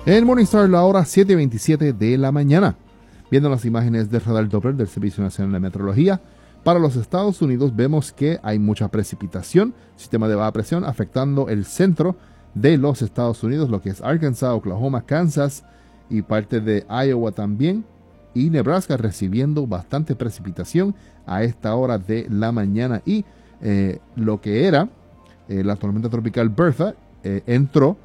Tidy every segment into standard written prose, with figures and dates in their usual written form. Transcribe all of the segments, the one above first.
En Morningstar, la hora 7:27 de la mañana. Viendo las imágenes del radar Doppler del Servicio Nacional de Meteorología, para los Estados Unidos vemos que hay mucha precipitación, sistema de baja presión afectando el centro de los Estados Unidos, lo que es Arkansas, Oklahoma, Kansas y parte de Iowa también, y Nebraska recibiendo bastante precipitación a esta hora de la mañana. Y lo que era la tormenta tropical Bertha entró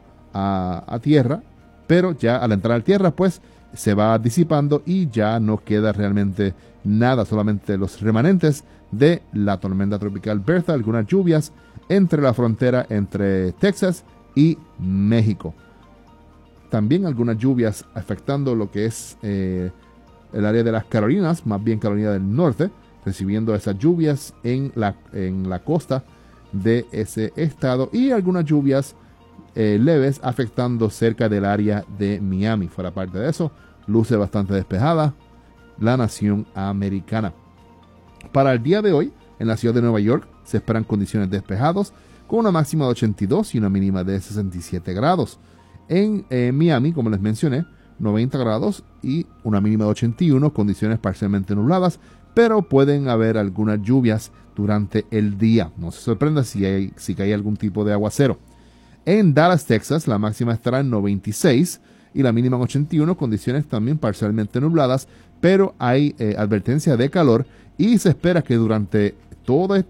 a tierra, pero ya al entrar a tierra pues se va disipando y ya no queda realmente nada, solamente los remanentes de la tormenta tropical Bertha, algunas lluvias entre la frontera entre Texas y México. También algunas lluvias afectando lo que es el área de las Carolinas, más bien Carolina del Norte, recibiendo esas lluvias en la costa de ese estado, y algunas lluvias leves afectando cerca del área de Miami. Fuera parte de eso, luce bastante despejada la nación americana. Para el día de hoy, en la ciudad de Nueva York, se esperan condiciones despejadas con una máxima de 82 y una mínima de 67 grados. En Miami, como les mencioné, 90 grados y una mínima de 81, condiciones parcialmente nubladas, pero pueden haber algunas lluvias durante el día. No se sorprenda si cae algún tipo de aguacero. En Dallas, Texas, la máxima estará en 96 y la mínima en 81, condiciones también parcialmente nubladas, pero hay advertencia de calor y se espera que durante todos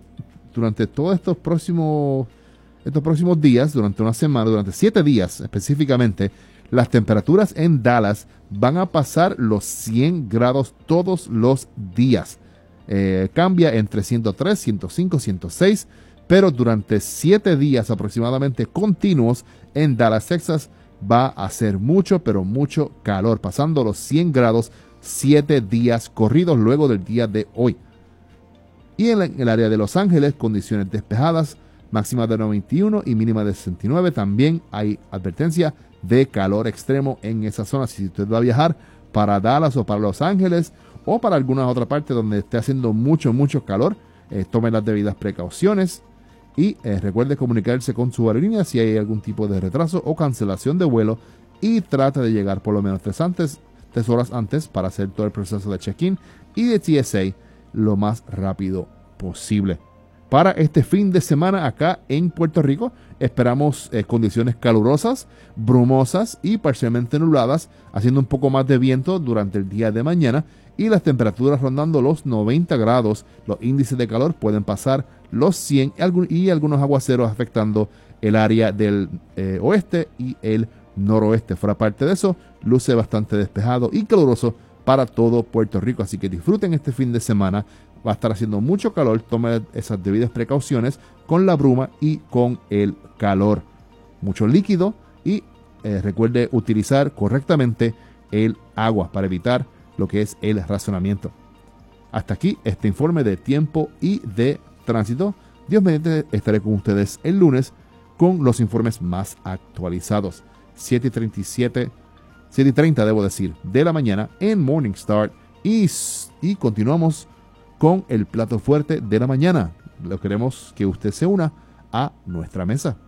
estos próximos días, durante una semana, durante 7 días específicamente, las temperaturas en Dallas van a pasar los 100 grados todos los días. Cambia entre 103, 105, 106, pero durante 7 días aproximadamente continuos en Dallas, Texas, va a hacer mucho, pero mucho calor, pasando los 100 grados 7 días corridos luego del día de hoy. Y en el área de Los Ángeles, condiciones despejadas, máxima de 91 y mínima de 69. También hay advertencia de calor extremo en esa zona. Si usted va a viajar para Dallas o para Los Ángeles o para alguna otra parte donde esté haciendo mucho calor, tome las debidas precauciones. Y recuerde comunicarse con su aerolínea si hay algún tipo de retraso o cancelación de vuelo, y trate de llegar por lo menos 3 horas antes para hacer todo el proceso de check-in y de TSA lo más rápido posible. Para este fin de semana acá en Puerto Rico esperamos condiciones calurosas, brumosas y parcialmente nubladas, haciendo un poco más de viento durante el día de mañana, y las temperaturas rondando los 90 grados. Los índices de calor pueden pasar los 100 y algunos aguaceros afectando el área del oeste y el noroeste. Fuera parte de eso, luce bastante despejado y caluroso para todo Puerto Rico, así que disfruten este fin de semana. Va a estar haciendo mucho calor, tome esas debidas precauciones con la bruma y con el calor. Mucho líquido y recuerde utilizar correctamente el agua para evitar lo que es el racionamiento. Hasta aquí este informe de tiempo y de tránsito. Dios mediante, estaré con ustedes el lunes con los informes más actualizados. 7:30 debo decir, de la mañana en Morning Start, y continuamos con el plato fuerte de la mañana. Lo queremos que usted se una a nuestra mesa.